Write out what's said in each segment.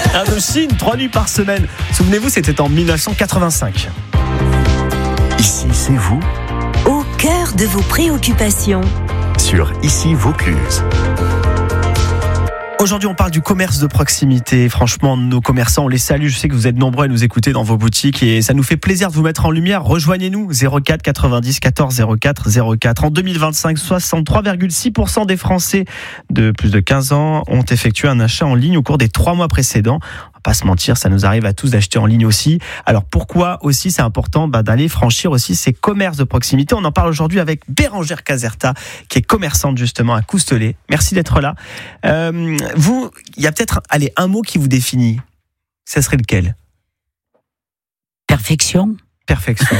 Indochine, 3 nuits par semaine. Souvenez-vous, c'était en 1985. Ici, c'est vous, Au cœur de vos préoccupations. sur Ici Vaucluse. Aujourd'hui, on parle du commerce de proximité. Franchement, nos commerçants, on les salue. Je sais que vous êtes nombreux à nous écouter dans vos boutiques et ça nous fait plaisir de vous mettre en lumière. Rejoignez-nous, 04 90 14 04 04. En 2025, 63,6% des Français de plus de 15 ans ont effectué un achat en ligne au cours des 3 mois précédents. On va pas se mentir, ça nous arrive à tous d'acheter en ligne aussi. Alors pourquoi aussi c'est important d'aller franchir aussi ces commerces de proximité? On en parle aujourd'hui avec Bérangère Caserta, qui est commerçante justement à Coustelet. Merci d'être là. Vous, il y a peut-être un mot qui vous définit. Ça serait lequel? Perfection. Perfection.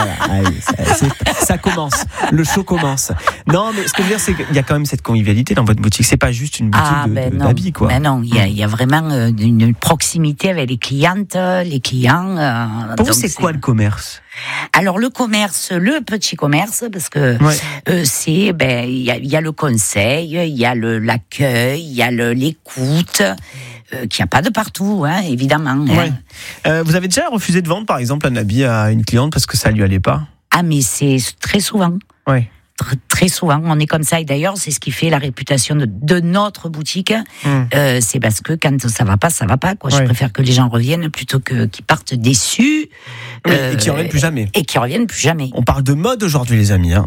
Ça commence. Le show commence. Non, mais ce que je veux dire, c'est qu'il y a quand même cette convivialité dans votre boutique. C'est pas juste une boutique d'habits, quoi. Ben non, il y a vraiment une proximité avec les clientes, les clients. Pour vous, c'est quoi le commerce? Alors le commerce, le petit commerce, parce que c'est, il y a le conseil, il y a l'accueil, il y a l'écoute. Qu'il n'y a pas de partout, évidemment. Ouais. Vous avez déjà refusé de vendre, par exemple, un habit à une cliente parce que ça lui allait pas? Ah, mais c'est très souvent. Ouais. Très souvent, on est comme ça. Et d'ailleurs, c'est ce qui fait la réputation de notre boutique. C'est parce que quand ça va pas, quoi. Je préfère que les gens reviennent plutôt qu'ils partent déçus. Et qu'ils reviennent plus jamais. Et qu'ils reviennent plus jamais. On parle de mode aujourd'hui, les amis.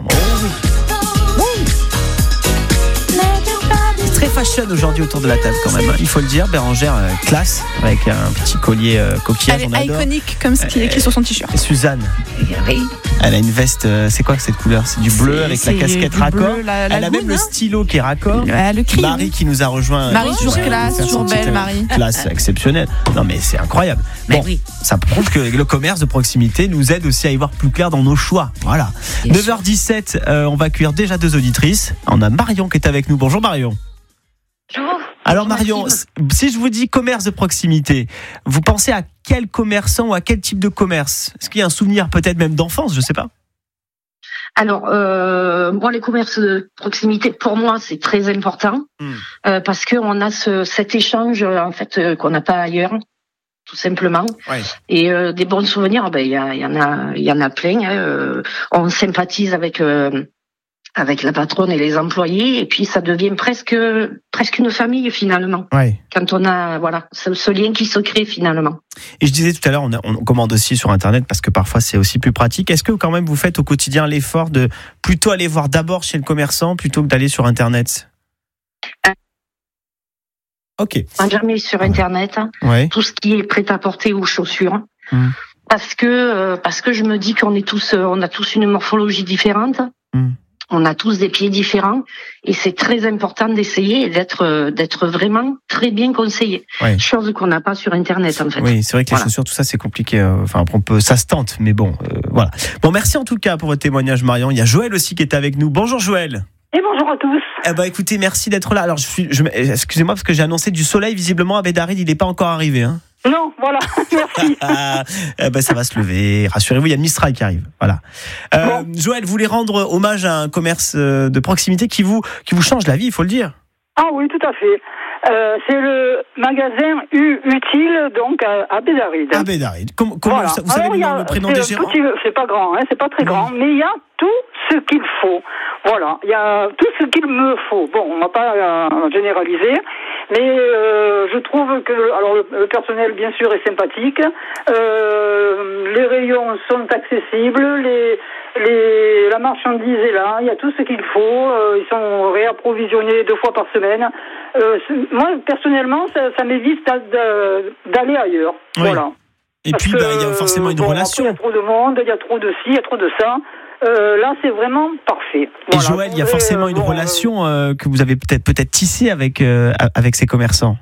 Très fashion aujourd'hui autour de la table quand même. Il faut le dire, Bérangère, classe, avec un petit collier coquillage. Elle est iconique comme ce qui est écrit sur son t-shirt. Et Suzanne, Oui. elle a une veste, c'est quoi cette couleur? C'est du bleu avec la casquette raccord. Elle a même le stylo qui est raccord. Le cri. Marie qui nous a rejoint. Marie, toujours classe, toujours belle, Marie. Classe exceptionnelle. Non mais c'est incroyable. Bon, ça prouve que le commerce de proximité nous aide aussi à y voir plus clair dans nos choix. Voilà. 9h17, on va accueillir déjà 2 auditrices. On a Marion qui est avec nous. Bonjour Marion. Bonjour. Alors Marion, si je vous dis commerce de proximité, vous pensez à quel commerçant ou à quel type de commerce? Est-ce qu'il y a un souvenir peut-être même d'enfance, je sais pas? Alors, moi, les commerces de proximité, pour moi, c'est très important parce que on a cet échange en fait qu'on n'a pas ailleurs, tout simplement. Ouais. Et des bons souvenirs, il y en a plein. On sympathise avec la patronne et les employés, et puis ça devient presque une famille finalement. Ouais. Quand on a ce lien qui se crée finalement. Et je disais tout à l'heure, on commande aussi sur Internet parce que parfois c'est aussi plus pratique. Est-ce que quand même vous faites au quotidien l'effort de plutôt aller voir d'abord chez le commerçant plutôt que d'aller sur Internet? Ok. Jamais sur Internet. Tout ce qui est prêt-à-porter ou chaussures. Parce que je me dis on a tous une morphologie différente. On a tous des pieds différents et c'est très important d'essayer et d'être vraiment très bien conseillé. Ouais. Chose qu'on n'a pas sur Internet en fait. Oui, c'est vrai que les chaussures, tout ça, c'est compliqué. Enfin, ça se tente, mais bon, voilà. Bon, merci en tout cas pour votre témoignage, Marion. Il y a Joël aussi qui est avec nous. Bonjour Joël. Et bonjour à tous. Écoutez, merci d'être là. Alors, excusez-moi parce que j'ai annoncé du soleil visiblement à Bédaride, il n'est pas encore arrivé, hein. Non, voilà, merci. Ça va se lever, rassurez-vous, il y a le Mistral qui arrive. Voilà. Joël, vous voulez rendre hommage à un commerce de proximité qui vous change la vie, il faut le dire. Ah oui, tout à fait. C'est le magasin Utile, donc à Bédaride. À Bédaride. Comment vous savez le prénom des gérants? C'est pas grand, c'est pas très grand, mais il y a tout ce qu'il faut. Voilà, il y a tout ce qu'il me faut. Bon, on va pas généraliser, mais je trouve que le personnel bien sûr est sympathique, les rayons sont accessibles, la marchandise est là, il y a tout ce qu'il faut, ils sont réapprovisionnés 2 fois par semaine. Moi personnellement ça m'évite d'aller ailleurs. Oui. Voilà. Et puis il y a forcément une relation. Il y a trop de monde, il y a trop de ci, il y a trop de ça. Là, c'est vraiment parfait. Et Joël, il y a forcément une relation que vous avez peut-être tissée avec ces commerçants.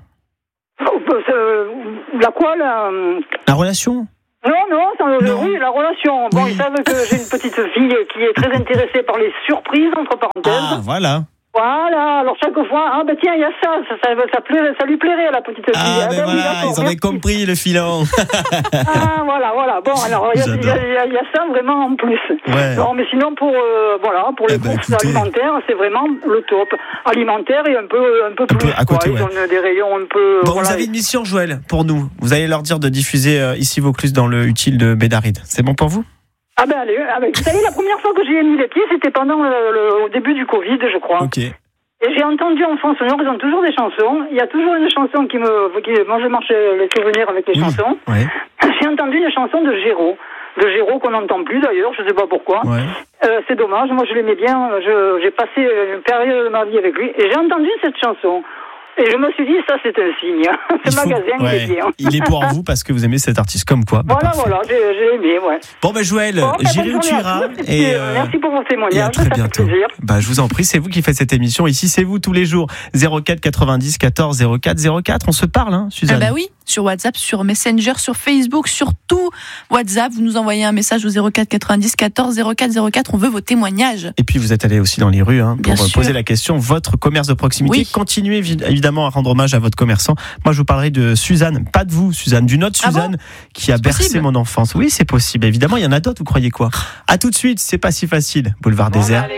La relation? Non, oui, la relation. Bon, ils savent que j'ai une petite fille qui est très intéressée par les surprises, entre parenthèses. Ah, voilà. Voilà, alors chaque fois, tiens, il y a ça lui plairait à la petite fille. Ah, ben voilà, ils avaient compris le filon. Voilà. Bon, alors, il y a ça vraiment en plus. Ouais. Non, mais sinon, pour les courses alimentaires, c'est vraiment le top. Alimentaire et un peu plus. À côté, Ils ont des rayons un peu. Bon, vous avez une mission, Joël, pour nous. Vous allez leur dire de diffuser ici Vaucluse dans le utile de Bédaride. C'est bon pour vous? Ah ben allez, vous savez, la première fois que j'y ai mis les pieds, c'était pendant au début du Covid, je crois. Ok. Et j'ai entendu en fond sonore, ils ont toujours des chansons. Il y a toujours une chanson moi je marche les souvenirs avec les chansons. Ouais. J'ai entendu une chanson de Géraud qu'on n'entend plus d'ailleurs, je sais pas pourquoi. Ouais. C'est dommage, moi je l'aimais bien, j'ai passé une période de ma vie avec lui, et j'ai entendu cette chanson. Et je me suis dit, ça c'est un signe. Ce magasin, il est bien. Il est pour vous parce que vous aimez cet artiste comme quoi. Voilà, j'ai aimé, ouais. Bon, Joël, j'irai où tu iras. Et merci pour vos témoignages. Et à très bientôt. Je vous en prie, c'est vous qui faites cette émission. Ici, c'est vous tous les jours. 04 90 14 04 04. On se parle, Suzanne. Oui, sur WhatsApp, sur Messenger, sur Facebook, sur tout WhatsApp. Vous nous envoyez un message au 04 90 14 04 04. On veut vos témoignages. Et puis, vous êtes allé aussi dans les rues pour poser la question. Votre commerce de proximité. Oui. Continuez évidemment à rendre hommage à votre commerçant. Moi, je vous parlerai de Suzanne. Pas de vous, Suzanne. D'une autre Suzanne qui a bercé mon enfance. Oui, c'est possible. Évidemment, il y en a d'autres. Vous croyez quoi? À tout de suite. C'est pas si facile. Boulevard Désert.